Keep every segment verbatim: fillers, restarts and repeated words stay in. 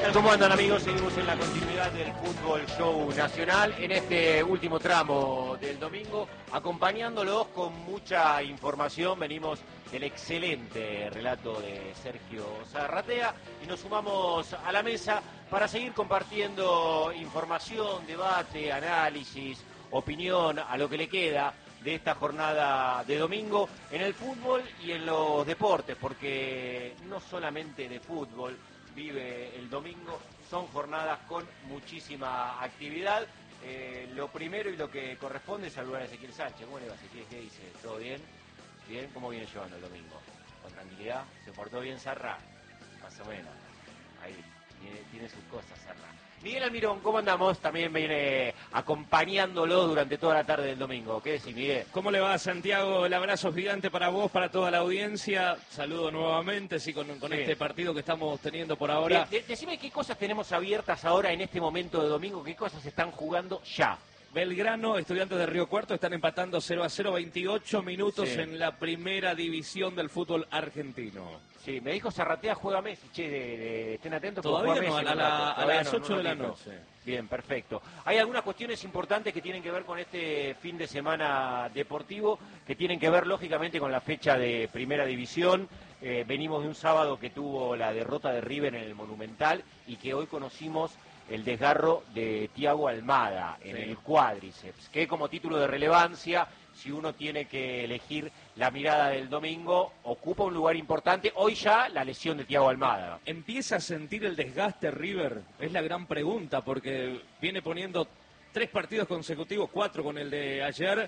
tal? ¿Cómo andan, amigos? Seguimos en la continuidad del Fútbol Show Nacional en este último tramo del domingo, acompañándolos con mucha información. Venimos del excelente relato de Sergio Zarratea y nos sumamos a la mesa para seguir compartiendo información, debate, análisis, opinión a lo que le queda de esta jornada de domingo en el fútbol y en los deportes, porque no solamente de fútbol vive el domingo, son jornadas con muchísima actividad. Eh, lo primero y lo que corresponde es saludar a Ezequiel Sánchez. ¿Cómo le va, Ezequiel? ¿Qué dice? ¿Todo bien? ¿Bien? ¿Cómo viene llevando el domingo? ¿Con tranquilidad? ¿Se portó bien Zarra? Más o menos. Ahí, tiene, tiene sus cosas Zarra. Miguel Almirón, ¿cómo andamos? También viene acompañándolo durante toda la tarde del domingo. ¿Qué decís, Miguel? ¿Cómo le va, Santiago? El abrazo gigante para vos, para toda la audiencia. Saludo nuevamente, sí, con, con sí. este partido que estamos teniendo por ahora. De, de, decime qué cosas tenemos abiertas ahora en este momento de domingo, qué cosas están jugando ya. Belgrano, Estudiantes de Río Cuarto, están empatando cero a cero, veintiocho minutos sí. en la primera división del fútbol argentino. Sí, me dijo Zarratea juega Messi, che, de, de, estén atentos. Todavía juega no, Messi, a, la, a las ocho no, no, de la no, noche. Bien, perfecto. Hay algunas cuestiones importantes que tienen que ver con este fin de semana deportivo, que tienen que ver lógicamente con la fecha de Primera División. Eh, venimos de un sábado que tuvo la derrota de River en el Monumental y que hoy conocimos el desgarro de Thiago Almada en sí. el cuádriceps, que como título de relevancia, si uno tiene que elegir la mirada del domingo, ocupa un lugar importante. Hoy ya la lesión de Thiago Almada. ¿Empieza a sentir el desgaste River? Es la gran pregunta, porque viene poniendo tres partidos consecutivos, cuatro con el de ayer,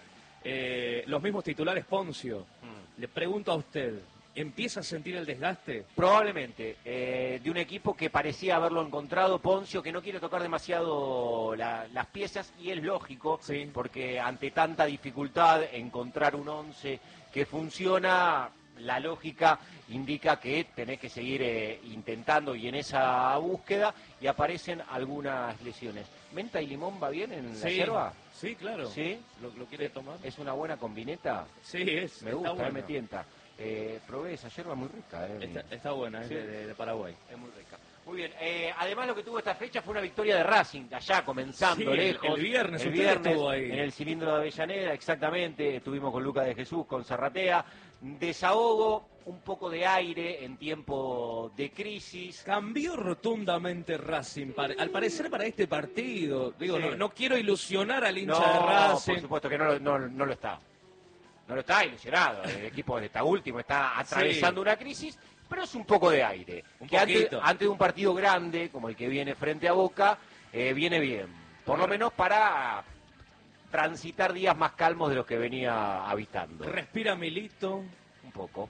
eh, los mismos titulares Poncio. Hmm. Le pregunto a usted, ¿empieza a sentir el desgaste? Probablemente, eh, de un equipo que parecía haberlo encontrado, Poncio, que no quiere tocar demasiado la, las piezas, y es lógico, sí. porque ante tanta dificultad encontrar un once que funciona, la lógica indica que tenés que seguir eh, intentando y en esa búsqueda, y aparecen algunas lesiones. ¿Menta y limón va bien en sí. la yerba? Sí, claro. ¿Sí? ¿Lo, lo quiere tomar? ¿Es una buena combineta? Sí, es. Me gusta, bueno. me tienta. Eh, probé esa yerba muy rica. Eh. Está, está buena, sí. es de, de Paraguay. Es muy rica. Muy bien. Eh, además, lo que tuvo esta fecha fue una victoria de Racing, allá comenzando sí, lejos. El viernes, el usted viernes estuvo ahí. En el cilindro de Avellaneda, exactamente. Estuvimos con Lucas de Jesús, con Zarratea. Desahogo, un poco de aire en tiempo de crisis. Cambió rotundamente Racing, al parecer para este partido. Digo, sí. no, no quiero ilusionar al hincha no, de Racing. Por supuesto que no, no, no lo está. No lo está ilusionado. El equipo está último, está atravesando sí. una crisis, pero es un poco de aire. Un que poquito. antes, antes de un partido grande, como el que viene frente a Boca, eh, viene bien. Por lo menos para transitar días más calmos de los que venía habitando. Respira Milito. Un poco.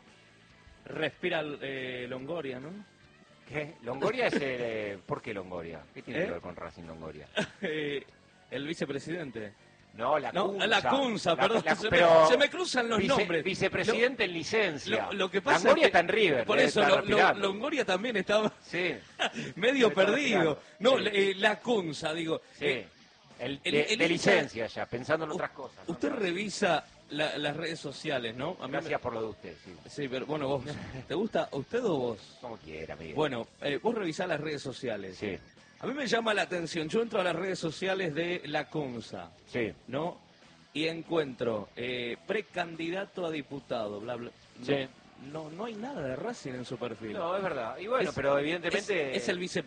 Respira eh, Longoria, ¿no? ¿Qué? Longoria es el... Eh, ¿Por qué Longoria? ¿Qué tiene ¿Eh? que ver con Racing Longoria? eh, el vicepresidente. No, la no, Cunza. La Cunza, perdón. La, la, se, pero me, se me cruzan los vice, nombres. Vicepresidente lo, en licencia. Lo, lo que pasa Longoria es que, está en River. Por eso, lo, lo, Longoria también estaba sí. medio perdido. No, sí. eh, La Cunza, digo. Sí. Eh, el, el, de, el, de licencia ya, pensando en otras cosas. Usted ¿no? revisa la, las redes sociales, ¿no? A mí Gracias me... por lo de usted, sí. Sí, pero bueno, vos, ¿te gusta usted o vos? Como quiera, Miguel. Bueno, eh, vos revisás las redes sociales. Sí. A mí me llama la atención, yo entro a las redes sociales de La Cunza. Sí. ¿No? Y encuentro eh, precandidato a diputado, bla, bla. Sí. No, no, no hay nada de Racing en su perfil. No, es verdad. Y bueno, es, pero evidentemente... Es, es el vice